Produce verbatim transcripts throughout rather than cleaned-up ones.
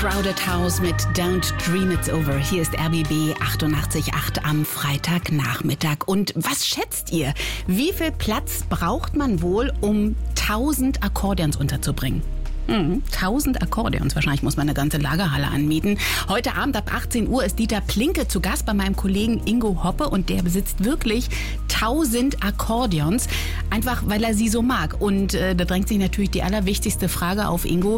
Crowded House mit Don't Dream It's Over. Hier ist R B B achtundachtzig Komma acht am Freitagnachmittag. Und was schätzt ihr? Wie viel Platz braucht man wohl, um tausend Akkordeons unterzubringen? Hm, tausend Akkordeons. Wahrscheinlich muss man eine ganze Lagerhalle anmieten. Heute Abend ab achtzehn Uhr ist Dieter Plinke zu Gast bei meinem Kollegen Ingo Hoppe und der besitzt wirklich tausend Akkordeons, einfach weil er sie so mag. Und äh, da drängt sich natürlich die allerwichtigste Frage auf, Ingo: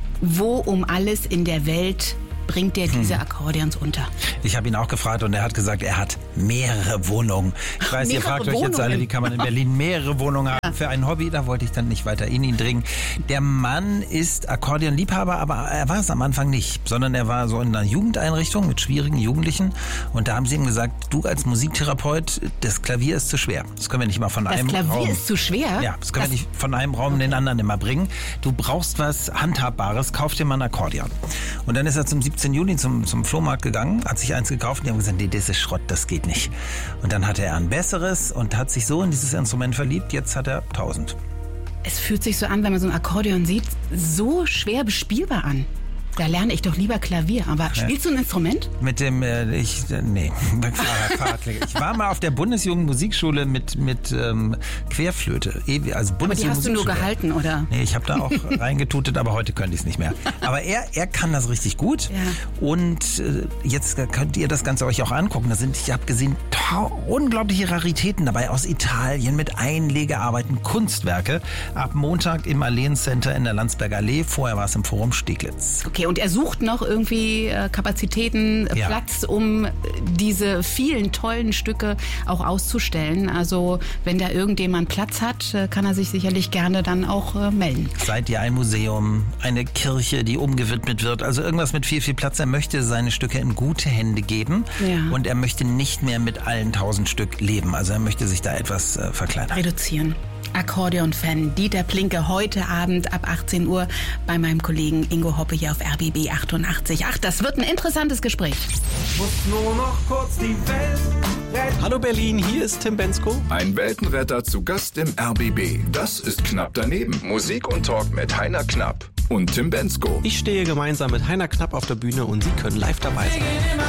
Wo um alles in der Welt bringt er diese Akkordeons unter? Ich habe ihn auch gefragt und er hat gesagt, er hat mehrere Wohnungen. Ich weiß, mehrere ihr fragt Wohnungen. euch jetzt alle, wie kann man in Berlin mehrere Wohnungen haben? Ja. Für ein Hobby, da wollte ich dann nicht weiter in ihn dringen. Der Mann ist Akkordeonliebhaber, aber er war es am Anfang nicht, sondern er war so in einer Jugendeinrichtung mit schwierigen Jugendlichen und da haben sie ihm gesagt, du als Musiktherapeut, das Klavier ist zu schwer. Das können wir nicht mal von das einem Klavier Raum... ist zu schwer? Ja, das können das wir nicht von einem Raum in den anderen immer bringen. Du brauchst was Handhabbares, kauf dir mal ein Akkordeon. Und dann ist er zum siebzehnten Juli zum, zum Flohmarkt gegangen, hat sich eins gekauft und die haben gesagt, nee, das ist Schrott, das geht nicht. Und dann hatte er ein besseres und hat sich so in dieses Instrument verliebt, jetzt hat er tausend. Es fühlt sich so an, wenn man so ein Akkordeon sieht, so schwer bespielbar an. Da lerne ich doch lieber Klavier. Aber spielst du ein Instrument? Mit dem, äh, ich, äh, nee, Fahrrad, Fahrradklick. Ich war mal auf der Bundesjugendmusikschule mit, mit ähm, Querflöte. Also aber die hast du nur gehalten, oder? Nee, ich habe da auch reingetutet, aber heute könnte ich es nicht mehr. Aber er, er kann das richtig gut. Ja. Und äh, jetzt könnt ihr das Ganze euch auch angucken. Da sind, ich habe gesehen, unglaubliche Raritäten dabei aus Italien mit Einlegearbeiten, Kunstwerke. Ab Montag im Alleen Center in der Landsberger Allee. Vorher war es im Forum Steglitz. Okay, und er sucht noch irgendwie äh, Kapazitäten, äh, ja. Platz, um diese vielen tollen Stücke auch auszustellen. Also wenn da irgendjemand Platz hat, äh, kann er sich sicherlich gerne dann auch äh, melden. Seid ihr ein Museum, eine Kirche, die umgewidmet wird, also irgendwas mit viel, viel Platz. Er möchte seine Stücke in gute Hände geben ja. und er möchte nicht mehr mit allen tausend Stück leben. Also er möchte sich da etwas äh, verkleinern. Reduzieren. Akkordeon-Fan Dieter Plinke heute Abend ab achtzehn Uhr bei meinem Kollegen Ingo Hoppe hier auf R B B achtundachtzig Komma acht. Das wird ein interessantes Gespräch. Muss nur noch kurz die Welt retten. Hallo Berlin, hier ist Tim Bensko. Ein Weltenretter zu Gast im R B B. Das ist Knapp daneben. Musik und Talk mit Heiner Knapp und Tim Bensko. Ich stehe gemeinsam mit Heiner Knapp auf der Bühne und Sie können live dabei sein.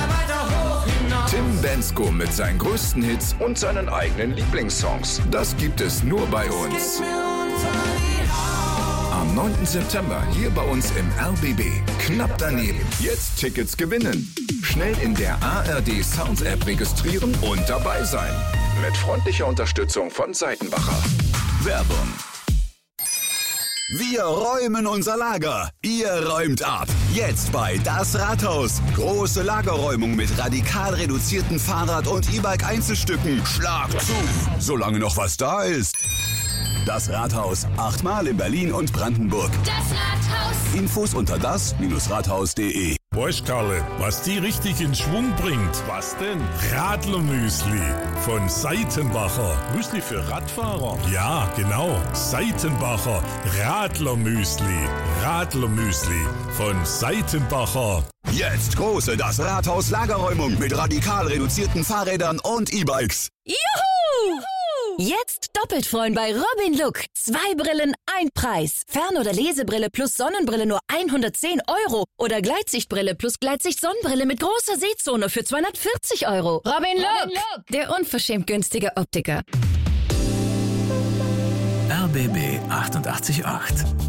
Tim Bensko mit seinen größten Hits und seinen eigenen Lieblingssongs. Das gibt es nur bei uns. Am neunten September hier bei uns im R B B. Knapp daneben. Jetzt Tickets gewinnen. Schnell in der A R D Sounds App registrieren und dabei sein. Mit freundlicher Unterstützung von Seitenbacher. Werbung. Wir räumen unser Lager. Ihr räumt ab. Jetzt bei Das Rathaus. Große Lagerräumung mit radikal reduzierten Fahrrad- und E-Bike-Einzelstücken. Schlag zu, solange noch was da ist. Das Rathaus. Achtmal in Berlin und Brandenburg. Das Rathaus. Infos unter das Rathaus punkt de. Weißt Karle, was die richtig in Schwung bringt? Was denn? Radlermüsli von Seitenbacher. Müsli für Radfahrer? Ja, genau. Seitenbacher Radlermüsli. Radlermüsli von Seitenbacher. Jetzt große Das Rathaus Lagerräumung mit radikal reduzierten Fahrrädern und E-Bikes. Juhu! Jetzt doppelt freuen bei Robin Look. Zwei Brillen, ein Preis. Fern- oder Lesebrille plus Sonnenbrille nur hundertzehn Euro. Oder Gleitsichtbrille plus Gleitsicht-Sonnenbrille mit großer Sehzone für zweihundertvierzig Euro. Robin Look, Robin Look. Der unverschämt günstige Optiker. R B B achtundachtzig Komma acht.